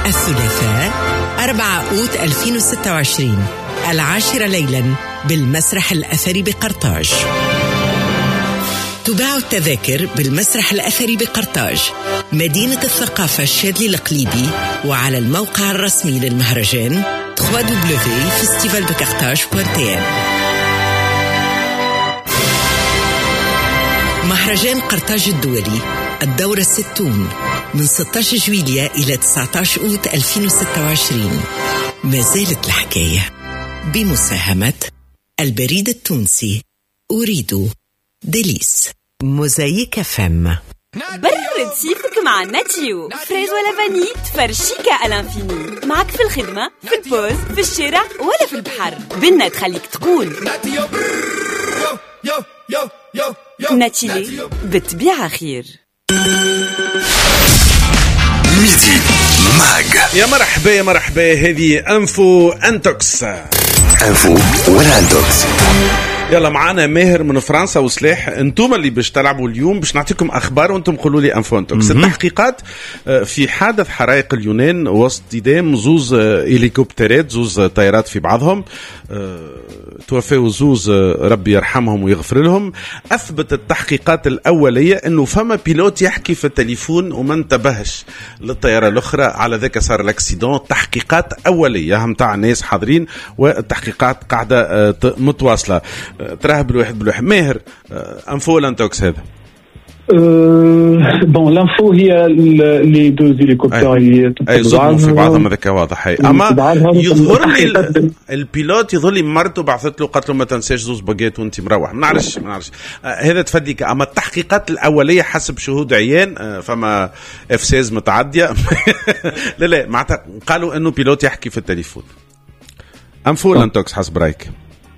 الثلاثاء 4 أوت 2026 10 ليلا بالمسرح الأثري بقرطاج. تباع التذاكر بالمسرح الأثري بقرطاج مدينة الثقافة الشاذلي القليبي، وعلى الموقع الرسمي للمهرجان www.festivaldecarthage.tn. مهرجان قرطاج الدولي الدورة 60 من 16 جويلية إلى 19 أوت 2026. ما زالت الحكاية بمساهمة البريد التونسي أريد ديليس موزايك فم. برد صيفك مع ناتيو، فريز ولا فاني تفرشيكا الانفيني. معك في الخدمة، في البوز، في الشارع ولا في البحر، بنا تخليك تقول ناتيلي بالطبيعة خير. ميدي ماج. يا مرحبا يا مرحبا، هذه انفو انتوكس. انفو ولا انتوكس. يلا معانا ماهر من فرنسا وسلاح. انتم اللي باش تلعبوا اليوم، باش نعطيكم اخبار وانتم قولوا لي انفو انتوكس. التحقيقات في حادث حرائق اليونان وسط اصطدام زوز هليكوبترات، زوز طائرات في بعضهم، توفوا زوز ربي يرحمهم ويغفر لهم. اثبت التحقيقات الاوليه انه فما بيلوت يحكي في التليفون وما انتبهش للطياره الاخرى، على ذاك صار الاكسيدون. تحقيقات اوليه متاع ناس حاضرين والتحقيقات قاعده متواصله. تراه بالواحد. ماهر، انفو لانتوكس هذا؟ بون لانفو هي لي دوز هليكوبتر اللي يصدموا في بعضهم، هذاك واضح. اما يظهر لي البيلوت يظهر لي مرته بعثت له قالت له ما تنساش زوز باجيت وانت مروح. ما نعرفش هذا تفديك. اما التحقيقات الاوليه حسب شهود عيان فما افساز متعديه لا معناتها قالوا انه بيلوت يحكي في التليفون. انفو لانتوكس حسب رايك؟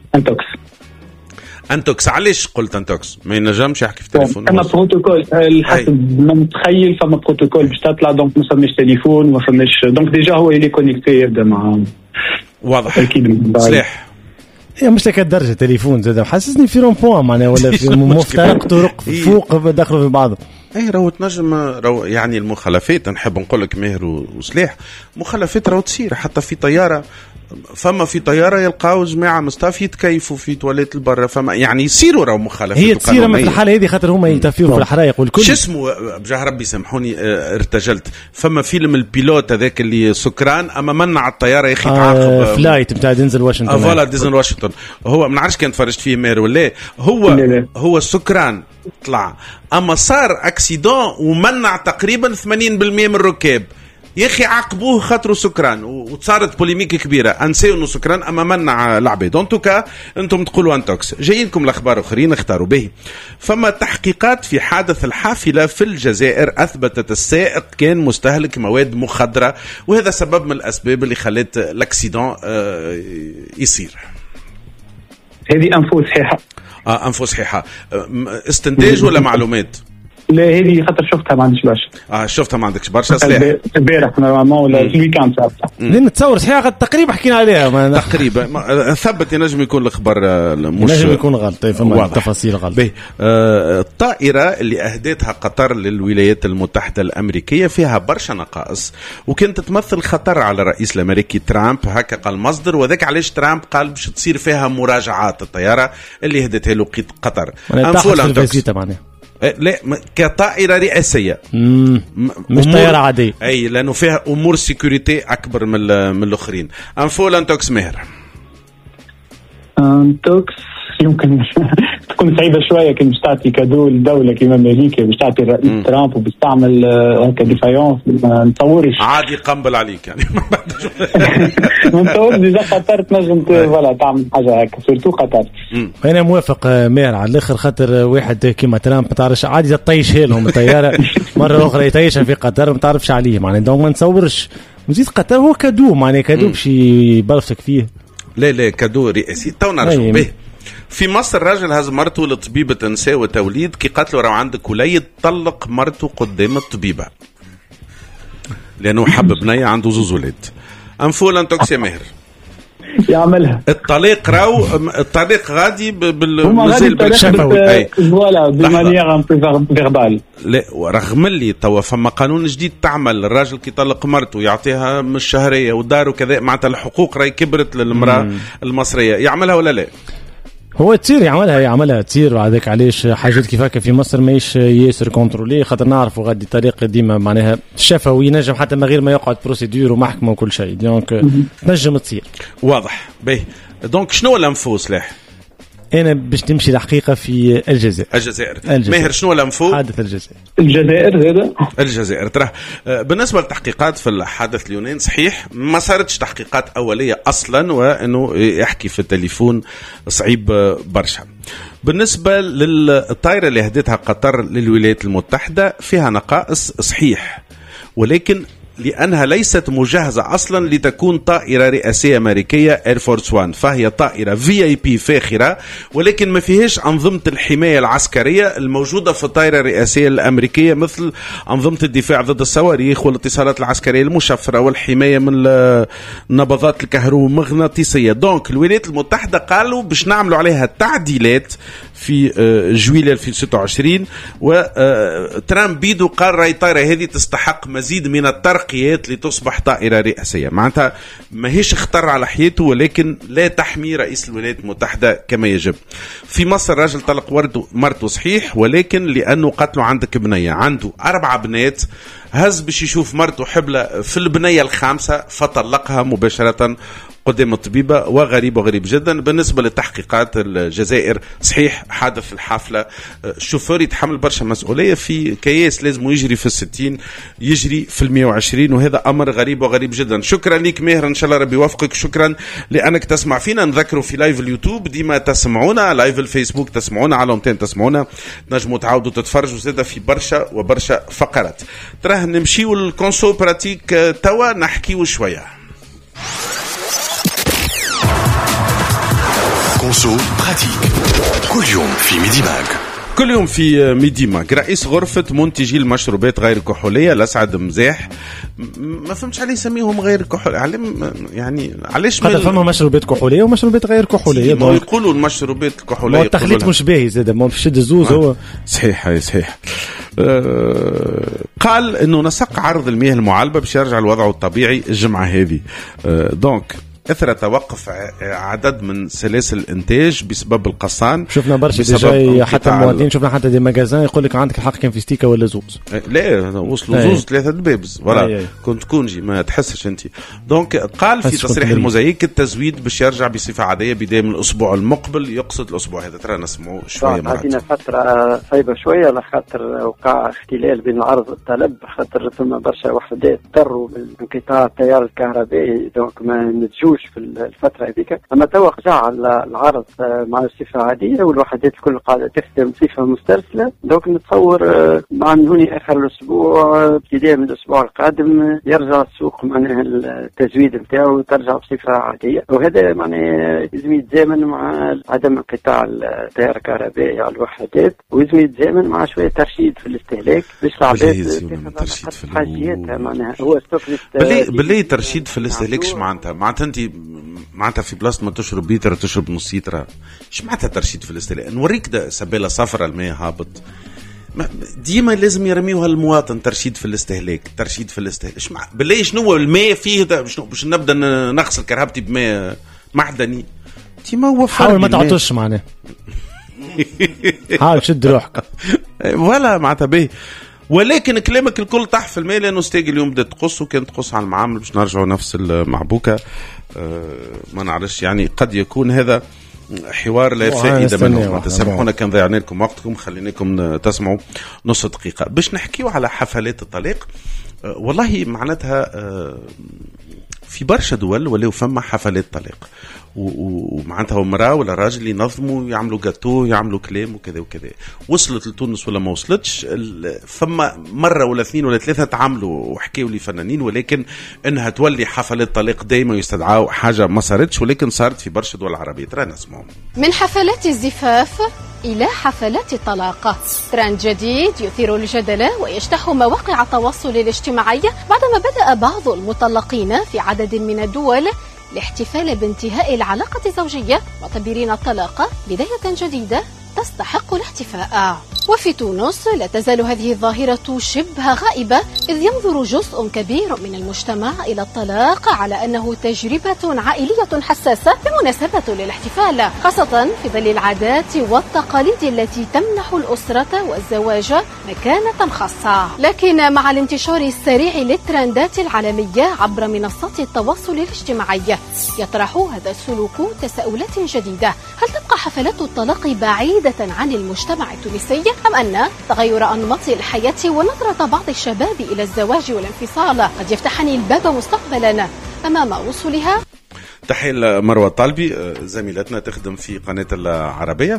انتوكس علاش قلت انتوكس؟ ما ينجمش يحكي في التليفون. فما بروتوكول حسب ما متخيل، فما بروتوكول باش تطلع، دونك ما فماش تليفون وما فماش، دونك ديجا هو اللي كونيكتي يبدا مع واضح. سلاح هي مش لك الدرجه تليفون زاد حسسني في رومبوان معناها ولا في مفترق طرق فوق دخلوا في بعض. اي راهو تنجم يعني المخالفات. نحب نقول لك ماهر وسلاح، مخالفات راهو تصير حتى في طياره. فما في طياره يلقاو جماعه مصطفى يتكيفوا في تواليت البرة، فما يعني يصيروا راهو مخالفات. هي تصير مثل الحاله هذه خاطر هما ينتفيوا في الحرائق والكل. شو اسمه بجاه ربي سامحوني ارتجلت. فما فيلم البيلوت هذاك اللي سكران اما منع الطياره يا اخي تعاقب فلايت نتاع دينزل واشنطن. فوالا دينزل واشنطن. هو ما نعرفش كان تفرجت فيه ماهر ولا هو السكران طلع اما صار اكسيدون ومنع تقريبا 80% من الركاب. يا اخي عاقبوه خاطره سكران وصارت بوليميك كبيره. انسيو انه سكران اما منع العباد. انتوكا انتم تقولوا انتوكس. جايينكم الاخبار اخرين اختاروا به. فما تحقيقات في حادث الحافله في الجزائر اثبتت السائق كان مستهلك مواد مخدره، وهذا سبب من الاسباب اللي خلت الاكسيدون يصير. هذه انفو صحيحه. انفو صحيحه. استنتاج ولا معلومات؟ لا هذه خاطر شفتها ما عنديش برشا. شفتها ما عندكش برشا. سلاح البارح نورمالمون ولا الويكاند لان تصور صحيحه تقريبا حكينا عليها تقريبا ثبت ينجم يكون الخبر مش ينجم يكون غلط. فما تفاصيل غلط. الطائره اللي اهدتها قطر للولايات المتحده الامريكيه فيها برشا نقائص وكانت تمثل خطر على الرئيس الامريكي ترامب، هكا قال مصدر. وذاك علاش ترامب قال باش تصير فيها مراجعات الطياره اللي هدتها له قطر. لا كطائرة رئاسية مش طائرة عادية. أي لأنه فيها أمور سيكوريتي أكبر من الآخرين. أنفو لانتوكس ماهر؟ انتوكس يمكن تكون صعيبة شوية كي باش تعطي كادو لدولة كيما أمريكا باش تعطي الرئيس ترامب وبيستعمل هكا ديفايونس. ما نتصورش عادي يقنبل عليك يعني. ما نتصورش ديجا قطر تنجم ولا تعمل حاجة هكا سورتو قطر. أنا موافق ماهر على الآخر خاطر واحد كيما ترامب ما تعرفش عادي تطيشها لهم الطيارة مرة أخرى يطيشها في قطر ما تعرفش عليه معناه. دونك ما نتصورش وزيد قطر هو كادو معناه كادو باش يبرفك فيه. لا كادو رئاسي. تو نرجع به. في مصر راجل هز مرته لطبيبة نساء وتوليد كي قالت له راه عندك وليد طلق مرته قدام الطبيبة لأنه حب بنية عنده زوز ولاد. أنفو لانتوكس يا ماهر؟ يعملها. الطليق راو الطريق غادي بالمزيل بالشفوي فوالا بمانيير ان بو فيربال. لا رغم اللي توا فما قانون جديد تعمل الراجل كي يطلق مرته يعطيها من الشهريه ودار وكذا معناتها الحقوق راهي كبرت للمراه المصريه يعملها ولا لا؟ هو تصير يعملها تصير بعدك علاش حاجات كيفاك في مصر ماهيش ياسر كونترولي خاطر نعرفوا غادي طريق ديما معناها شفوي نجم حتى من غير ما يقعد بروسيدور ومحكمه وكل شيء دونك تنجم تصير واضح باهي. دونك شنو الانفو سلاح؟ انا باش تمشي الحقيقه في الجزائر. ماهر شنو الانفو؟ حادث الجزائر هذا الجزائر ترى بالنسبه للتحقيقات في الحادث اليونان صحيح ما صارتش تحقيقات اوليه اصلا وانه يحكي في التليفون صعيب برشا. بالنسبه للطائره اللي هدتها قطر للولايات المتحده فيها نقائص صحيح ولكن لأنها ليست مجهزة أصلا لتكون طائرة رئاسية أمريكية إير فورس 1 فهي طائرة VIP فاخرة ولكن ما فيهاش أنظمة الحماية العسكرية الموجودة في الطائرة الرئاسية الأمريكية مثل أنظمة الدفاع ضد الصواريخ والاتصالات العسكرية المشفرة والحماية من النبضات الكهرومغناطيسية. دونك الولايات المتحدة قالوا باش نعملوا عليها تعديلات في جويلية 2026 وترامب بيدو قال راي الطائرة هذه تستحق مزيد من الترقيات لتصبح طائرة رئاسية معناتها ما هيش اختر على حياته ولكن لا تحمي رئيس الولايات المتحدة كما يجب. في مصر راجل طلق مرته صحيح ولكن لأنه قتله عندك بنية عنده 4 بنات هز باش يشوف مرته حبلة في البنية الخامسة فطلقها مباشرة قدام الطبيبة وغريب جدا. بالنسبة للتحقيقات الجزائر صحيح حادث الحافلة الشوفير يتحمل برشا مسؤولية في كياس لازم يجري في 60 يجري في 120 وهذا أمر غريب جدا. شكرا لك ماهر إن شاء الله ربي يوفقك. شكرا لأنك تسمع فينا. نذكروا في لايف اليوتيوب ديما تسمعونا لايف الفيسبوك تسمعونا على متين تسمعونا نجموا تعاودوا تتفرجوا زيادة في برشا فقرات. تراه نمشيو للكونسو براتيك توا نحكيو شوية. كونسو براتيك كل يوم في ميدي ماغ. كل يوم في ميدي ماغ. رئيس غرفة منتجي المشروبات غير الكحولية الأسعد مزاح ما فهمتش عليه يسميهم غير كحولية يعني علاش هذا فما مشروبات كحولية ومشروبات غير كحولية ما يقولوا المشروبات الكحولية ما التخليط مش باهي زاد ما بشد الزوز هو صحيح قال انه نسق عرض المياه المعالبة باش يرجع لوضعه الطبيعي الجمعة هذه دونك اثر توقف عدد من سلاسل الانتاج بسبب القصان. شفنا برشا ديجا حتى المواطنين شفنا حتى دي ماغازان يقول لك عندك الحق كان في ستيكا ولا زوز لا وصلوا زوز 3 دبابز ولا كنت كونجي ما تحسش انت. دونك قال في تصريح الموزايك التزويد باش يرجع بصفه عاديه بدايه من الاسبوع المقبل يقصد الاسبوع هذا. ترى نسمعوا شويه عندنا فتره صعيبه شويه لخاطر وقع اختلال بين العرض والطلب خاطر ثم برشا وحدات اضطروا بانقطاع التيار الكهربائي دونك ما نتجوش في الفترة هذيك. أما توقع العرض مع صفة عادية والوحدات الكل قاعدة تخدم صفة مسترسلة دونك نتصور مع من هنا آخر الأسبوع ابتداء من الأسبوع القادم يرجع السوق معناها التزويد نتاعو ترجع بصفة عادية وهذا معناها لازم يتزامن مع عدم انقطاع التيار الكهربائي على الوحدات ولازم يتزامن مع شوية ترشيد في الاستهلاك باش العباد تاخذ حاجياتها معناها هو ستوك باللي ترشيد في الاستهلاك معناتها انت معناتها في بلاصه ما تشرب لتر تشرب نص لتر ايش معناتها ترشيد في الاستهلاك؟ نوريك ده سبيله صفرة الماء هابط ديما لازم يرميوها المواطن ترشيد في الاستهلاك ايش بالله شنو الماء فيه ده باش نبدا نغسل كرهبتي بماء معدني ديما هو حاول ما تعطش معناه حاول شد روحك ولا معناتها به ولكن كلامك الكل طاح في الماء لانه ستيج اليوم بدات تقص وكانت تقص على المعامل باش نرجعوا نفس المعبوكه ما نعرفش يعني قد يكون هذا حوار لا فائده منه. تسامحونا كان ضيعنا لكم وقتكم خليناكم تسمعوا نص دقيقه باش نحكيوا على حفلات الطلاق. والله معناتها في برشا دول ولاو فما حفلات طلاق ومعناتها المراه ولا الراجل ينظموا يعملوا جاتو يعملوا كلام وكذا وصلت لتونس ولا ما وصلتش فما مره ولا 2 ولا 3 تعاملوا وحكيوا لي فنانين ولكن انها تولي حفلات طلاق دائما يستدعوا حاجه ما صارتش ولكن صارت في برشا دول عربيه. ترى نسمعهم من حفلات الزفاف إلى حفلات الطلاق ترند جديد يثير الجدل ويجتاح مواقع التواصل الاجتماعي بعدما بدأ بعض المطلقين في عدد من الدول الاحتفال بانتهاء العلاقة الزوجية، معتبرين الطلاق بداية جديدة تستحق الاحتفاء. وفي تونس لا تزال هذه الظاهرة شبه غائبة، إذ ينظر جزء كبير من المجتمع إلى الطلاق على أنه تجربة عائلية حساسة بمناسبة للاحتفال، خاصة في ظل العادات والتقاليد التي تمنح الأسرة والزواج مكانة خاصة. لكن مع الانتشار السريع للترندات العالمية عبر منصات التواصل الاجتماعي يطرح هذا السلوك تساؤلات جديدة. هل تبقى حفلات الطلاق بعيدة عن المجتمع التونسي، أم أن تغير أنماط الحياة ونظرة بعض الشباب إلى الزواج والانفصال قد يفتحان الباب مستقبلا أمام وصولها؟ تحية مروة طالبي زميلتنا تخدم في قناة العربية.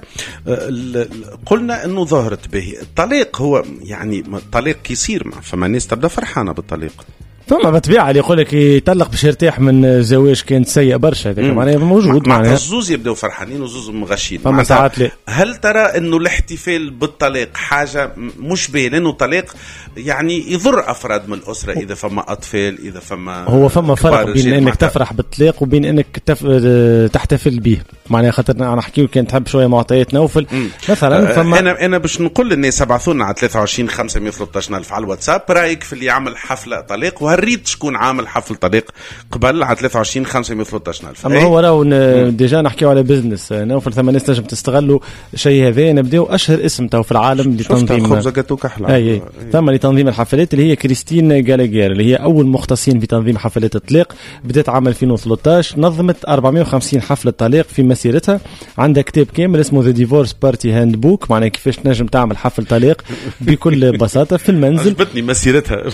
قلنا أنه ظهرت به الطليق، هو يعني الطليق كيصير فما الناس تبدأ فرحانة بالطليق. ثم بطبيعة اللي يقولك يطلق باش يرتاح من زواج كانت سيء برشا، هذاك معناها موجود معناها الزوز يبداو فرحانين وزوز مغشين. فما ساعات لا. هل ترى انه الاحتفال بالطلاق حاجة مش باهية، لانه الطلاق يعني يضر افراد من الاسرة، اذا فما اطفال، اذا فما هو فما فرق بين انك تفرح بالطلاق وبين انك تحتفل به، معناها خاطر انا نحكيو كان تحب شوية معطيات نوفل مثلا. فما انا باش نقول للناس ابعثونا على 23 513 ألف على الواتساب رايك في اللي يعمل حفلة طلاق، وهريت شكون عامل حفل طلاق قبل على 23 513 ألف. اما هو راهو ديجا نحكيو على بزنس نوفل، ثم ناس تنجم تستغلوا شيء هذا. نبداو اشهر اسم تو في العالم لتنظيم خبزة جاتو كحلة، اي ثم لتنظيم الحفلات اللي هي كريستين جالاغير، اللي هي اول مختصين في تنظيم حفلات الطلاق. بدات عام 2013، نظمت 450 حفلة طلاق في مسيرتها. عندها كتاب كامل اسمه The Divorce Party Handbook، معناه كيفاش تنجم تعمل حفل طلاق بكل بساطة في المنزل. عجبتني مسيرتها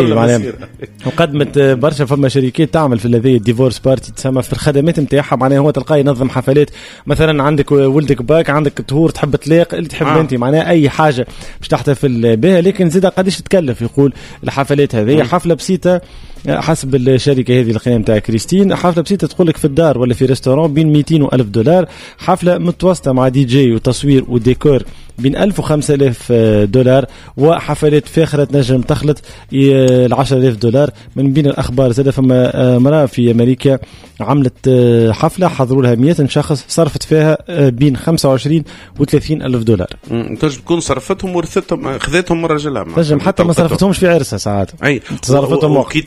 وقدمت برشا. فما شركات تعمل في هذه الديفورس بارتي تسمى في الخدمات نتاعها، معناها هو تلقاه ينظم حفلات. مثلا عندك ولدك باك، عندك طهور، تحب تلاق اللي تحب انت، معناها اي حاجه باش تحتفل بها. لكن زيد قداش تكلف؟ يقول الحفلات هذه حفله بسيطه حسب الشركه هذه القناه نتاع كريستين، حفله بسيطه تقول لك في الدار ولا في ريستوران بين 200 و1000 دولار. حفله متوسطه مع دي جي وتصوير وديكور بين 1000 و 5000 دولار. وحفلات فاخرة تنجم تخلط 10,000 دولار. من بين الأخبار زاد فما مرأة في أمريكا عملت حفلة حضروا لها 100 شخص، صرفت فيها بين 25 و 30 ألف دولار. تنجم تكون صرفتهم ورثتهم خذتهم من رجلها، تنجم حتى ما صرفتهمش في عرسها ساعات. أي صرفتهم وكي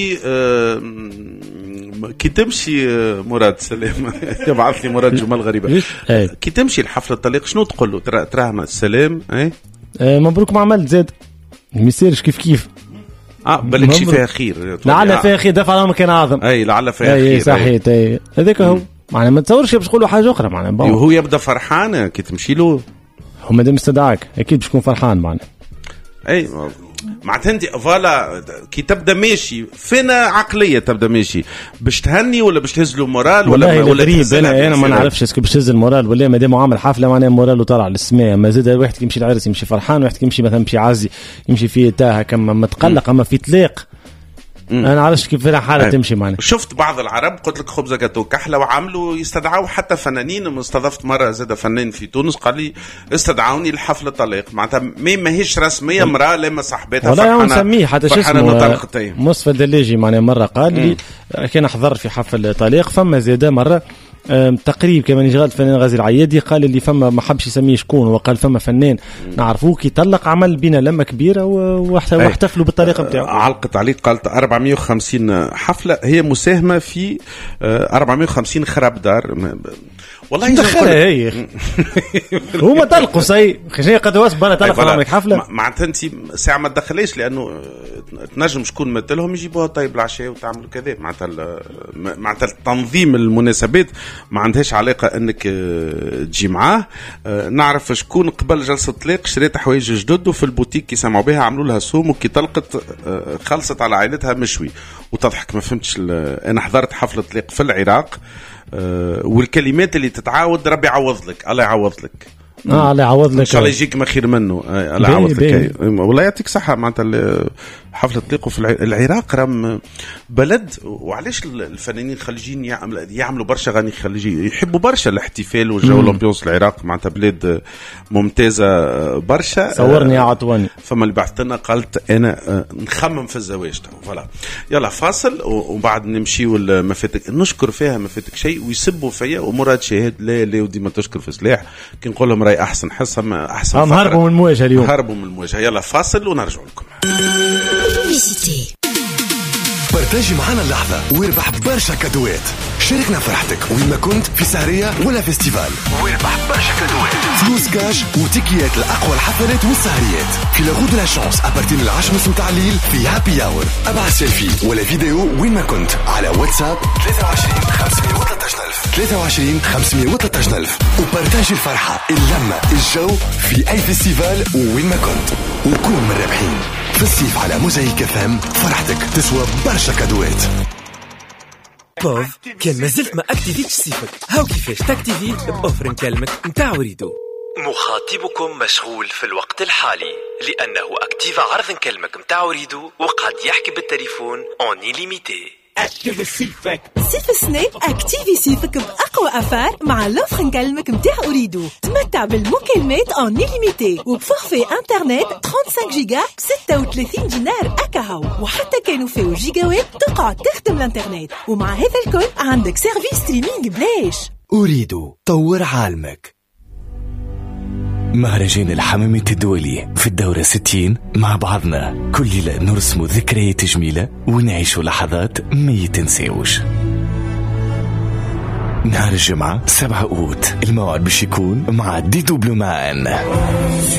تمشي مراد سلام يبعث لي مراد جمل غريبة. كي تمشي الحفلة الطلاق شنو تقول له؟ تراهم السلام مبروك ما عملت زاد ما يصيرش كيف بلك شي فيها خير، لعل فيها خير، دفع لهم كان عظم. اي لعل فيها خير صحيح. هذاك هو معناها ما تصورش باش تقول له حاجه اخرى معناها. وهو يبدا فرحان كي تمشي له، هو مادام استدعاك اكيد باش تكون فرحان معناها. اي معناتها انت فوالا كي تبدا ماشي فينا عقليه تبدا ماشي باش تهني ولا باش تهز له مورال ولا غريب. انا ما نعرفش اسكو باش تهز المورال ولا مادام عامل حفله معناها مورال طالع للسماء. ما زاد واحد يمشي العرس يمشي فرحان، واحد يمشي مثلا يمشي عازي يمشي فيه تاهه كما متقلق. اما في طلاق انا عارفش كيف فيها حاله تمشي معنا. شفت بعض العرب قلت لك خبزه جاتو كحله وعملوا يستدعوا حتى فنانين. استضفت مره زاد فنان في تونس قال لي استدعوني لحفله طلاق، معناتها ماهيش رسميه، امراه لما صاحبتها فرحانه نسميه حتى شو اسمه مصطفى دلاجي معناها مره قال لي كان حضر في حفل طلاق. فما زاد مره تقريب كمان يشغل الفنان غازي العيادي قال اللي فما ما حبش يسميه شكون، وقال فما فنان نعرفوه كي طلق عمل بينا لما كبيره واحتفلوا بالطريقه نتاعو. علقت عليك قالت 450 حفله هي مساهمه في 450 خراب دار. والله دخلها هي هما طلقوا سي خشيه قد واسب انا طلق عملك حفله. معناتها انت ساعه ما تدخليش لانه تنجم شكون مثلهم يجيبوها طيب العشاء وتعملوا كذا. معناتها تنظيم المناسبات ما عندهاش علاقه انك تجي معاه. نعرف شكون قبل جلسه طلاق شريت حوايج جدد وفي البوتيك كي سمعوا بها عملوا لها سوم، وكي طلقت خلصت على عائلتها مشوي وتضحك. ما فهمتش. انا حضرت حفله طلاق في العراق والكلمات اللي تتعاود ربي يعوض لك، الله يعوض لك. الله يعوض لك ان شاء الله يجيك ما خير منه. الله يعوض لك والله يعطيك صحه. معناتها حفله تليقوا في العراق رام بلد. وعلاش الفنانين الخليجيين يعملوا برشا غني خليجي يحبوا برشا الاحتفال والجو الامبيونس. العراق معناتها بلاد ممتازه برشا. صورني يا عطواني. فما اللي بعثت لنا قالت انا نخمم في الزواج تو. فوالا يلا فاصل وبعد نمشيو المفاتك نشكر فيها مفاتك شيء ويسبوا فيا ومراد شاهد لا وديما تشكر في سلاح كي نقول لهم راي احسن حصه احسن. هربوا من المواجهه اليوم. هربوا من المواجهه. يلا فاصل ونرجع لكم. بارتاجي معنا اللحظة واربح برشا كادوات. شاركنا فرحتك وين ما كنت في سهرية ولا فيستيفال واربح برشا كادوات. فلوس كاش وتيكيات لأقوى الحفلات والسهريات في لاغو دو لا شانس أبارتين 10 متاع الليل في هابي أور. ابعث سيلفي ولا فيديو وين ما كنت على واتساب 23 513 23 513 وبارتاجي الفرحة اللمة الجو في أي فيستيفال وين ما كنت وكون من الرابحين. في الصيف على موزايك FM فرحتك تسوى برشا كادوات. بوف كان مازلت ما اكتيفيتش صيفك. هاو كيفاش تاكتيفي بأوفر نكلمك متاع وريدو. مخاطبكم مشغول في الوقت الحالي لأنه أكتيف عرض نكلمك متاع وريدو وقد يحكي بالتليفون اون ليميتي. صيف السناب اكتيفي صيفك بأقوى أفار مع لوفر نكلمك متاع أريدو. تمتع بالمكالمات اون ليميتي وبفورفي انترنت 35 جيجا ب 36 دينار أكاهو. وحتى كانوا فيه جيجاوات تقعد تخدم الانترنت. ومع هذا الكل عندك سيرفيس ستريمينج بلاش. أريدو طور عالمك. مهرجان الحمامة الدولي في الدورة 60 مع بعضنا كل ليلة نرسم ذكريات جميلة ونعيش لحظات ما يتنسيوش. نهار الجمعة 7 أوت الموعد باش يكون مع دي دوبلو مان.